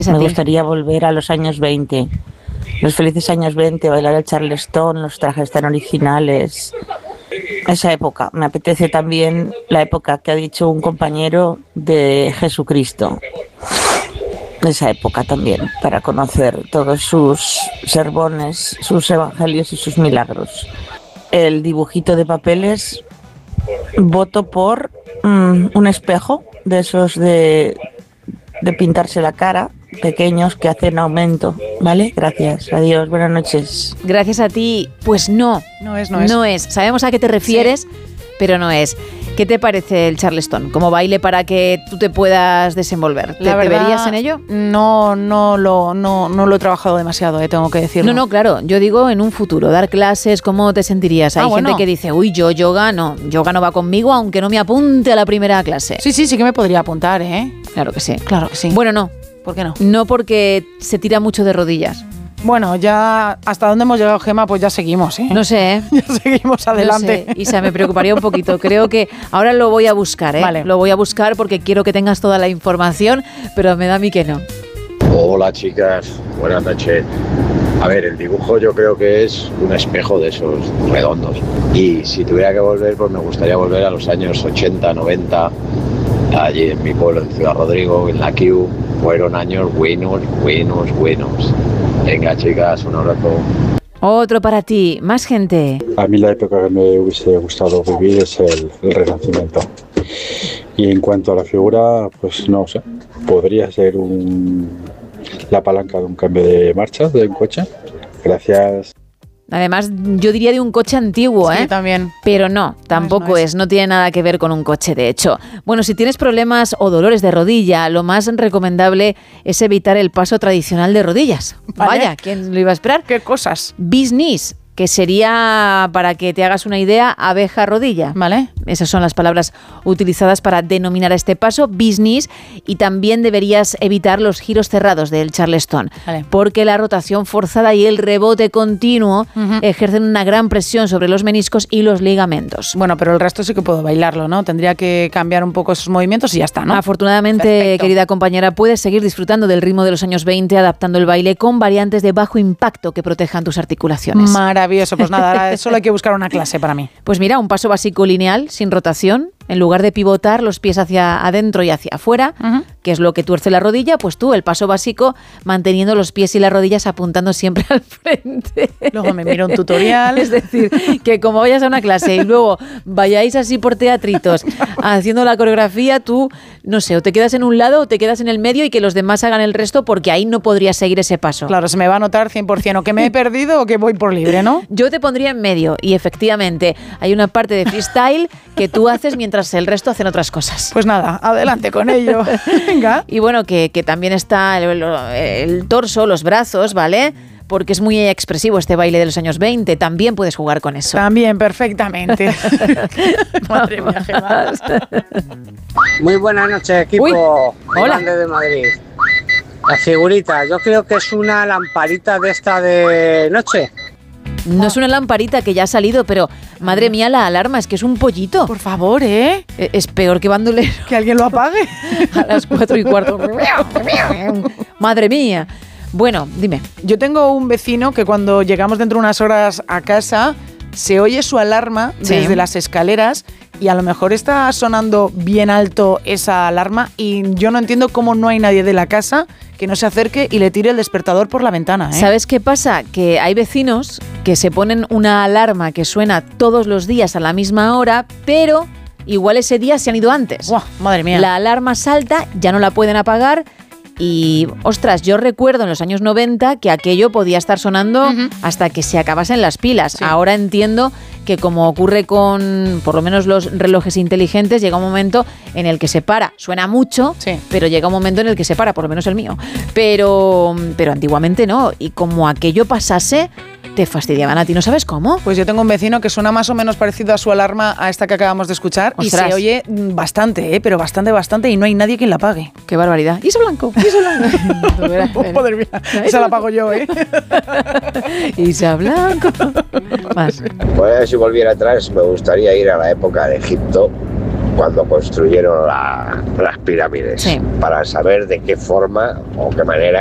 Me gustaría volver a los años 20, los felices años 20, bailar el Charleston, los trajes tan originales. Esa época. Me apetece también la época que ha dicho un compañero de Jesucristo. Esa época también, para conocer todos sus sermones, sus evangelios y sus milagros. El dibujito de papeles, voto por un espejo de esos de pintarse la cara, pequeños que hacen aumento, ¿vale? Gracias, adiós, buenas noches. Gracias a ti. Pues no. No es. Sabemos a qué te refieres, sí, pero no es. ¿Qué te parece el Charleston como baile para que tú te puedas desenvolver? ¿Te verías en ello? No lo he trabajado demasiado, tengo que decirlo. No, claro. Yo digo en un futuro, dar clases, ¿cómo te sentirías? Hay gente que dice, yoga no va conmigo, aunque no me apunte a la primera clase. Sí que me podría apuntar, ¿eh? Claro que sí. Claro que sí. Bueno, no. ¿Por qué no? No, porque se tira mucho de rodillas. Bueno, ya hasta dónde hemos llegado, Gemma, pues ya seguimos, ¿eh? No sé, ¿eh? Ya seguimos adelante. No sé, Isa, me preocuparía un poquito. Creo que ahora lo voy a buscar, ¿eh? Vale. Lo voy a buscar porque quiero que tengas toda la información, pero me da a mí que no. Hola, chicas. Buenas noches. A ver, el dibujo yo creo que es un espejo de esos redondos. Y si tuviera que volver, pues me gustaría volver a los años 80, 90, allí en mi pueblo, en Ciudad Rodrigo, en la Q. Fueron años buenos. Venga, chicas, un abrazo. Otro para ti, más gente. A mí la época que me hubiese gustado vivir es el Renacimiento. Y en cuanto a la figura, pues no sé, podría ser la palanca de un cambio de marcha de un coche. Gracias. Además, yo diría de un coche antiguo, Sí, también. Pero no, tampoco es, no tiene nada que ver con un coche, de hecho. Bueno, si tienes problemas o dolores de rodilla, lo más recomendable es evitar el paso tradicional de rodillas. ¿Vale? Vaya, ¿quién lo iba a esperar? ¿Qué cosas? Business, que sería, para que te hagas una idea, abeja rodilla. ¿Vale? Esas son las palabras utilizadas para denominar a este paso, business, y también deberías evitar los giros cerrados del Charleston, Vale. porque la rotación forzada y el rebote continuo ejercen una gran presión sobre los meniscos y los ligamentos. Bueno, pero el resto sí que puedo bailarlo, ¿no? Tendría que cambiar un poco esos movimientos y ya está, ¿no? Afortunadamente, Perfecto. querida compañera, puedes seguir disfrutando del ritmo de los años 20, adaptando el baile con variantes de bajo impacto que protejan tus articulaciones. Maravilloso, pues nada, ahora solo hay que buscar una clase para mí. Pues mira, un paso básico lineal, sin rotación, en lugar de pivotar los pies hacia adentro y hacia afuera, que es lo que tuerce la rodilla, pues tú, el paso básico, manteniendo los pies y las rodillas apuntando siempre al frente. Luego me miro un tutorial. Es decir, que como vayas a una clase y luego vayáis así por teatritos haciendo la coreografía, tú, no sé, o te quedas en un lado o te quedas en el medio y que los demás hagan el resto, porque ahí no podrías seguir ese paso. Claro, se me va a notar 100% o que me he perdido o que voy por libre, ¿no? Yo te pondría en medio y efectivamente hay una parte de freestyle que tú haces mientras el resto hacen otras cosas. Pues nada, adelante con ello. Venga. Y bueno, que también está el torso, los brazos, ¿vale? Porque es muy expresivo este baile de los años 20. También puedes jugar con eso. También, perfectamente. Madre mía, Gemma. Muy buenas noches, equipo. Uy, hola. Grande de Madrid. La figurita, yo creo que es una lamparita de esta de noche. No es una lamparita que ya ha salido, pero madre mía, la alarma, es que es un pollito. Por favor, ¿eh? Es peor que bandolero. Que alguien lo apague. A las 4:15. Madre mía. Bueno, dime. Yo tengo un vecino que cuando llegamos dentro de unas horas a casa se oye su alarma desde las escaleras y a lo mejor está sonando bien alto esa alarma y yo no entiendo cómo no hay nadie de la casa que no se acerque y le tire el despertador por la ventana, ¿eh? ¿Sabes qué pasa? Que hay vecinos que se ponen una alarma que suena todos los días a la misma hora, pero igual ese día se han ido antes. ¡Buah, madre mía! La alarma salta, ya no la pueden apagar. Y, ostras, yo recuerdo en los años 90 que aquello podía estar sonando hasta que se acabasen las pilas. Sí. Ahora entiendo que, como ocurre con por lo menos los relojes inteligentes, llega un momento en el que se para. Suena mucho, pero llega un momento en el que se para, por lo menos el mío. Pero antiguamente no. Y como aquello pasase, te fastidiaban a ti, ¿no sabes cómo? Pues yo tengo un vecino que suena más o menos parecido a su alarma, a esta que acabamos de escuchar, Ostras. y se oye bastante, pero bastante, y no hay nadie quien la apague. Qué barbaridad. ¿Y eso blanco? ¿Y eso blanco? Oh, madre mía, esa la apago yo, ¿eh? Isa Blanco. Más. Pues si volviera atrás me gustaría ir a la época de Egipto cuando construyeron las pirámides, Sí. para saber de qué forma o qué manera